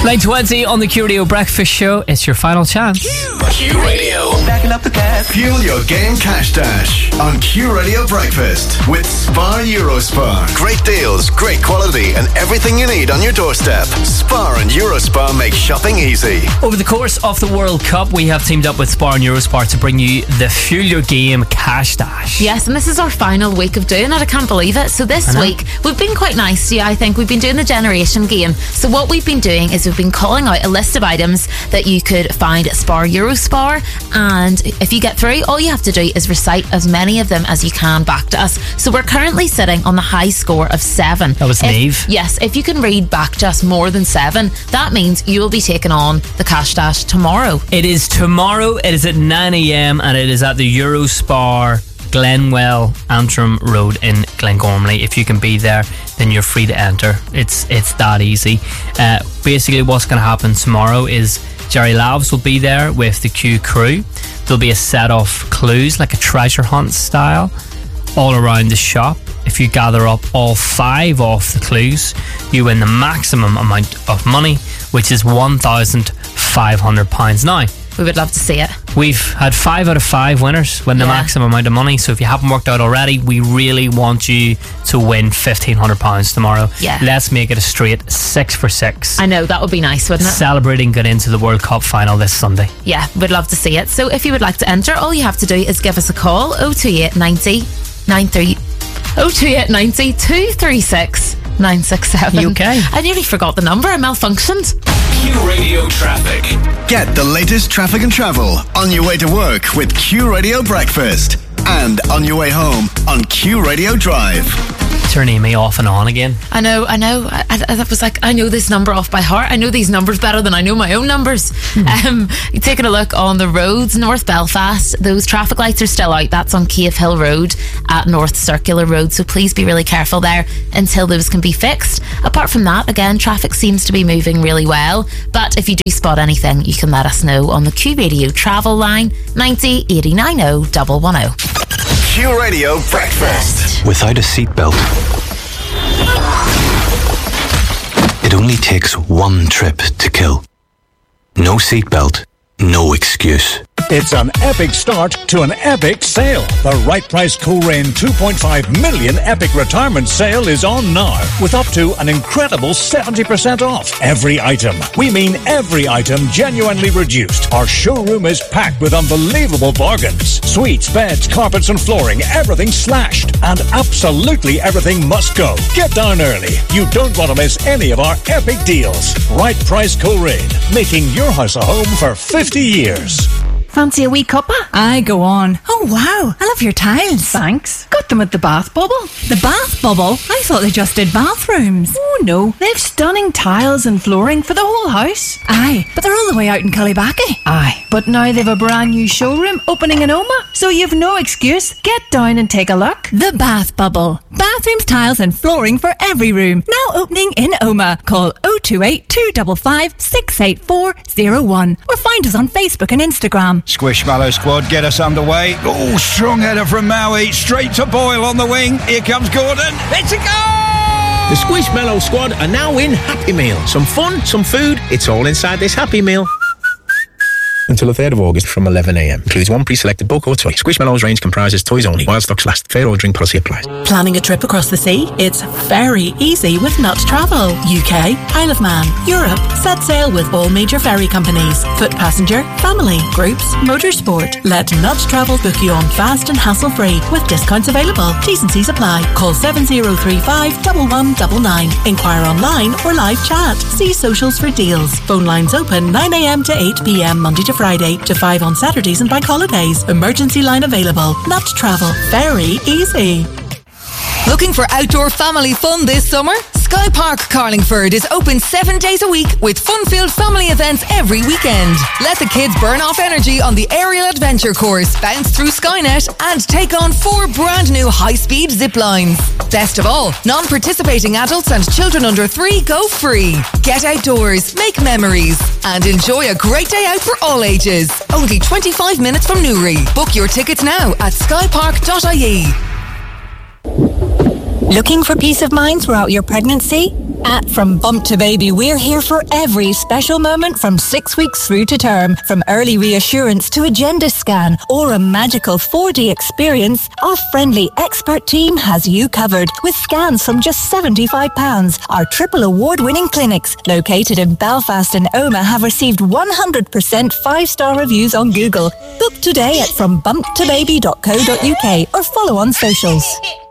9:20 on the Q Radio Breakfast Show. It's your final chance. Q Radio. Backing up the gas. Fuel your game cash dash on Q Radio Breakfast with Spar Eurospar. Great deals, great quality, and everything you need on your doorstep. Spar and Eurospar make shopping easy. Over the course of the World Cup, we have teamed up with Spar and Eurospar to bring you the Fuel Your Game Cash Dash. Yes, and this is our final week of doing it. I can't believe it. So this week, we've been quite nice to you, I think. We've been doing the generation game. So what we've been doing is we've been calling out a list of items that you could find at Spar Eurospar, and if you get through, all you have to do is recite as many of them as you can back to us. So we're currently sitting on the high score of 7. That was Niamh. Yes, if you can read back to us more than 7, that means you will be taking on the cash dash tomorrow. It is tomorrow. It is at 9 a.m. and it is at the Eurospar Glenwell Antrim Road in Glengormley. If you can be there, then you're free to enter. It's that easy. Basically, what's going to happen tomorrow is Jerry Lavs will be there with the Q crew. There'll be a set of clues, like a treasure hunt style, all around the shop. If you gather up all 5 of the clues, you win the maximum amount of money, which is £1,500. Now, we would love to see it. We've had 5 out of 5 winners win the maximum amount of money. So if you haven't worked out already, we really want you to win £1,500 tomorrow. Yeah. Let's make it a straight 6 for 6. I know, that would be nice, wouldn't it? Celebrating getting into the World Cup final this Sunday. Yeah, we'd love to see it. So if you would like to enter, all you have to do is give us a call, 028 90 236 967. You okay? I nearly forgot the number. I malfunctioned. Q Radio Traffic. Get the latest traffic and travel on your way to work with Q Radio Breakfast and on your way home on Q Radio Drive. Turning me off and on again. I know. I was like, I know this number off by heart. I know these numbers better than I know my own numbers. Taking a look on the roads, North Belfast, those traffic lights are still out. That's on Cave Hill Road at North Circular Road, so please be really careful there until those can be fixed. Apart from that, again, traffic seems to be moving really well, but if you do spot anything, you can let us know on the Q Radio travel line 90 89 0 110. Q Radio Breakfast. Without a seatbelt, it only takes one trip to kill. No seatbelt, no excuse. It's an epic start to an epic sale. The Right Price Coleraine 2.5 million epic retirement sale is on now, with up to an incredible 70% off every item. We mean every item genuinely reduced. Our showroom is packed with unbelievable bargains. Suites, beds, carpets and flooring, everything slashed. And absolutely everything must go. Get down early. You don't want to miss any of our epic deals. Right Price Coleraine, making your house a home for 50 years. Fancy a wee cuppa? Aye, go on. Oh, wow. I love your tiles. Thanks. Got them at the Bath Bubble. The Bath Bubble? I thought they just did bathrooms. Oh, no. They have stunning tiles and flooring for the whole house. Aye, but they're all the way out in Cullybackey. Aye, but now they've a brand new showroom opening in Oma, so you've no excuse. Get down and take a look. The Bath Bubble. Bathrooms, tiles and flooring for every room. Now opening in Oma. Call 028 255 68401 or find us on Facebook and Instagram. Squishmallow squad, get us underway. Oh, strong header from Maui, straight to Boyle on the wing. Here comes Gordon. It's a goal! The Squishmallow squad are now in Happy Meal. Some fun, some food, it's all inside this Happy Meal. Until the 3rd of August from 11 a.m. Includes one pre-selected book or toy. Squishmallows range comprises toys only. While stocks last. Fair ordering policy applies. Planning a trip across the sea? It's very easy with Nut Travel. UK, Isle of Man, Europe. Set sail with all major ferry companies. Foot passenger, family, groups, motorsport. Let Nut Travel book you on fast and hassle-free with discounts available. T's and C's apply. Call 7035 1199. Inquire online or live chat. See socials for deals. Phone lines open 9 a.m. to 8 p.m. Monday to Friday to 5 on Saturdays and bank holidays. Emergency line available. Nut Travel. Very easy. Looking for outdoor family fun this summer? Sky Park Carlingford is open 7 days a week with fun-filled family events every weekend. Let the kids burn off energy on the aerial adventure course, bounce through Skynet and take on 4 brand new high-speed zip lines. Best of all, non-participating adults and children under 3 go free. Get outdoors, make memories and enjoy a great day out for all ages. Only 25 minutes from Newry. Book your tickets now at skypark.ie. Looking for peace of mind throughout your pregnancy? At From Bump to Baby, we're here for every special moment from 6 weeks through to term. From early reassurance to agenda scan or a magical 4D experience, our friendly expert team has you covered. With scans from just £75. Our triple award-winning clinics, located in Belfast and Omagh, have received 100% 5-star reviews on Google. Book today at frombumptobaby.co.uk or follow on socials.